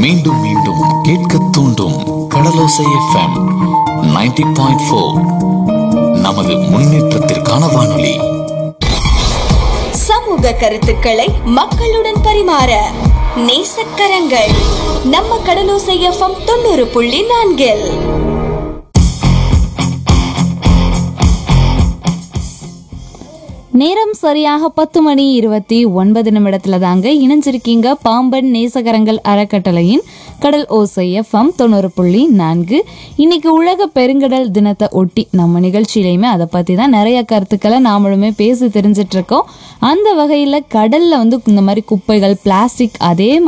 மீண்டும் மீண்டும் கேட்க தூண்டும் கடலோசை எஃப்எம் 90.4. நமது முன்னேற்றத்திற்கான வானொலி. சமூக கருத்துக்களை மக்களுடன் பரிமாற நேசக்கரங்கள் நம்ம கடலோசை எஃப்எம் 90.4. நேரம் சரியாக 10:29 தாங்க இணைஞ்சிருக்கீங்க பாம்பன் நேசகரங்கள் அறக்கட்டளையின் கடல் ஓசை எஃப்எம் 90.4. இன்னைக்கு உலக பெருங்கடல் தினத்தை ஒட்டி நம்ம நிகழ்ச்சியிலையுமே அதை பத்தி தான் நிறைய கருத்துக்களை நாமளுமே பேசி தெரிஞ்சிட்டு இருக்கோம். அந்த வகையில கடல்ல இந்த மாதிரி குப்பைகள், பிளாஸ்டிக், அதே